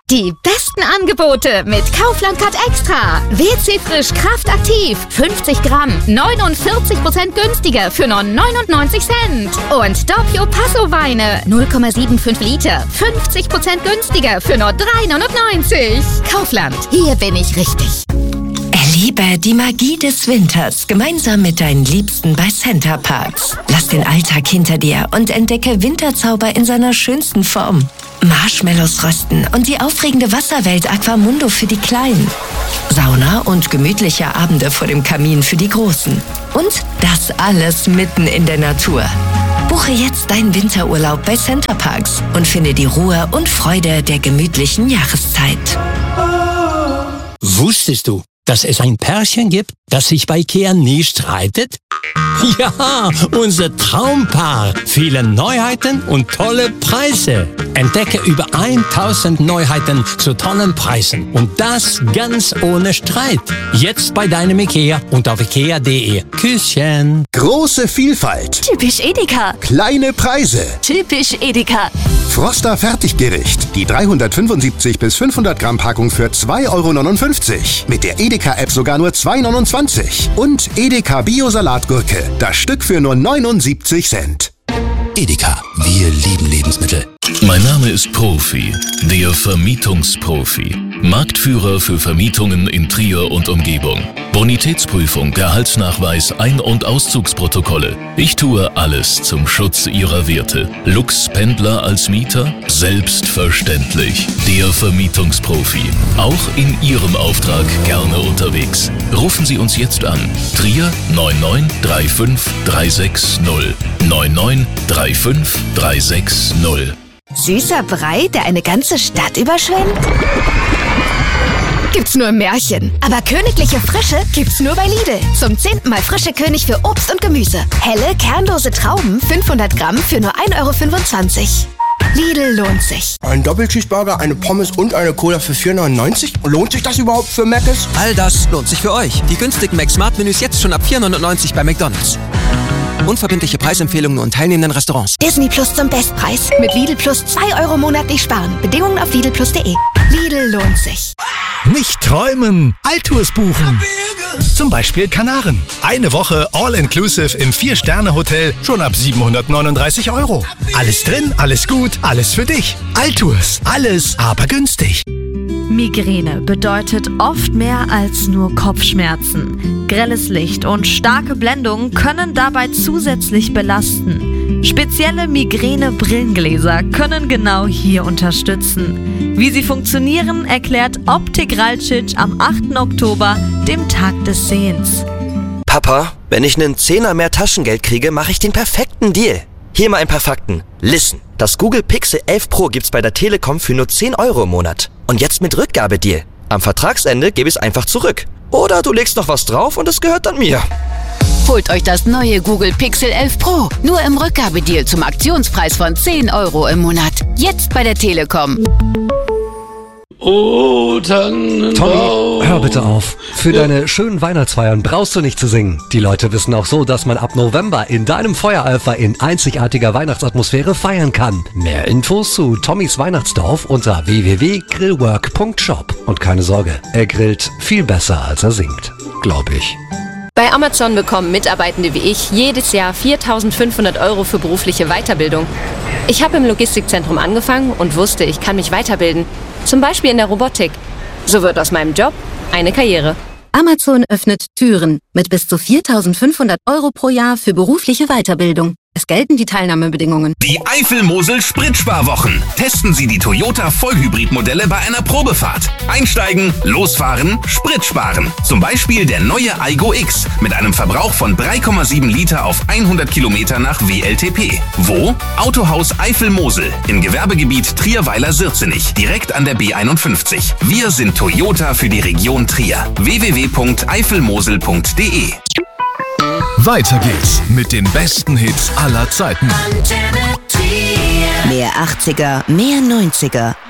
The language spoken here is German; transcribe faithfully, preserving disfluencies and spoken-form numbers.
Die besten Angebote mit Kaufland Card Extra. W C Frisch Kraft Aktiv. fünfzig Gramm. neunundvierzig Prozent günstiger für nur neunundneunzig Cent. Und Doppio Passo Weine. null Komma fünfundsiebzig Liter. fünfzig Prozent günstiger für nur drei neunundneunzig. Kaufland. Hier bin ich richtig. Erlebe die Magie des Winters gemeinsam mit deinen Liebsten bei Center Parcs. Lass den Alltag hinter dir und entdecke Winterzauber in seiner schönsten Form. Marshmallows rösten und die aufregende Wasserwelt Aquamundo für die Kleinen. Sauna und gemütliche Abende vor dem Kamin für die Großen. Und das alles mitten in der Natur. Buche jetzt deinen Winterurlaub bei Center Parcs und finde die Ruhe und Freude der gemütlichen Jahreszeit. Wusstest du, dass es ein Pärchen gibt, das sich bei IKEA nie streitet? Ja, unser Traumpaar. Viele Neuheiten und tolle Preise. Entdecke über tausend Neuheiten zu tollen Preisen. Und das ganz ohne Streit. Jetzt bei deinem IKEA und auf ikea punkt de. Küsschen. Große Vielfalt. Typisch Edeka. Kleine Preise. Typisch Edeka. Froster Fertiggericht. Die dreihundertfünfundsiebzig bis fünfhundert Gramm Packung für zwei Euro neunundfünfzig. Mit der Edeka-App sogar nur zwei Euro neunundzwanzig. Und Edeka Bio-Salatgurke. Das Stück für nur neunundsiebzig Cent. Edeka, wir lieben Lebensmittel. Mein Name ist Profi, der Vermietungsprofi. Marktführer für Vermietungen in Trier und Umgebung. Bonitätsprüfung, Gehaltsnachweis, Ein- und Auszugsprotokolle. Ich tue alles zum Schutz Ihrer Werte. Lux-Pendler als Mieter? Selbstverständlich. Der Vermietungsprofi. Auch in Ihrem Auftrag gerne unterwegs. Rufen Sie uns jetzt an. Trier neun neun drei fünf drei sechs null. neun neun drei fünf drei sechs null. Süßer Brei, der eine ganze Stadt überschwemmt? Gibt's nur im Märchen. Aber königliche Frische gibt's nur bei Lidl. Zum zehnten Mal frische König für Obst und Gemüse. Helle, kernlose Trauben, fünfhundert Gramm für nur ein Euro fünfundzwanzig. Lidl lohnt sich. Ein Doppelcheeseburger, eine Pommes und eine Cola für vier neunundneunzig? Lohnt sich das überhaupt für Mc's? All das lohnt sich für euch. Die günstigen Mac-Smart-Menüs jetzt schon ab vier neunundneunzig bei McDonald's. Unverbindliche Preisempfehlungen nur in teilnehmenden Restaurants. Disney Plus zum Bestpreis. Mit Lidl Plus zwei Euro monatlich sparen. Bedingungen auf lidl plus punkt de. Lidl lohnt sich. Nicht träumen, Alltours buchen. Zum Beispiel Kanaren. Eine Woche All-Inclusive im Vier-Sterne-Hotel schon ab siebenhundertneununddreißig Euro. Alles drin, alles gut, alles für dich. Alltours, alles aber günstig. Migräne bedeutet oft mehr als nur Kopfschmerzen. Grelles Licht und starke Blendungen können dabei zusätzlich belasten. Spezielle Migräne-Brillengläser können genau hier unterstützen. Wie sie funktionieren, erklärt Optik Ralcic am achten Oktober, dem Tag des Sehens. Papa, wenn ich einen Zehner mehr Taschengeld kriege, mache ich den perfekten Deal. Hier mal ein paar Fakten. Listen, das Google Pixel elf Pro gibt's bei der Telekom für nur zehn Euro im Monat. Und jetzt mit Rückgabedeal. Am Vertragsende gebe ich es einfach zurück. Oder du legst noch was drauf und es gehört dann mir. Holt euch das neue Google Pixel elf Pro. Nur im Rückgabedeal zum Aktionspreis von zehn Euro im Monat. Jetzt bei der Telekom. Oh, Tannenbaum. Tommy, hör bitte auf. Für ja. deine schönen Weihnachtsfeiern brauchst du nicht zu singen. Die Leute wissen auch so, dass man ab November in deinem Feuereifer in einzigartiger Weihnachtsatmosphäre feiern kann. Mehr Infos zu Tommys Weihnachtsdorf unter w w w punkt grillwork punkt shop. Und keine Sorge, er grillt viel besser, als er singt. Glaub ich. Bei Amazon bekommen Mitarbeitende wie ich jedes Jahr viertausendfünfhundert Euro für berufliche Weiterbildung. Ich habe im Logistikzentrum angefangen und wusste, ich kann mich weiterbilden. Zum Beispiel in der Robotik. So wird aus meinem Job eine Karriere. Amazon öffnet Türen mit bis zu viertausendfünfhundert Euro pro Jahr für berufliche Weiterbildung. Es gelten die Teilnahmebedingungen. Die Eifel-Mosel Spritsparwochen. Testen Sie die Toyota Vollhybrid-Modelle bei einer Probefahrt. Einsteigen, losfahren, Sprit sparen. Zum Beispiel der neue Aygo X mit einem Verbrauch von drei Komma sieben Liter auf hundert Kilometer nach W L T P. Wo? Autohaus Eifel-Mosel im Gewerbegebiet Trierweiler-Sirzenich, direkt an der B einundfünfzig. Wir sind Toyota für die Region Trier. w w w punkt eifelmosel punkt de. Weiter geht's mit den besten Hits aller Zeiten. Mehr achtziger, mehr neunziger.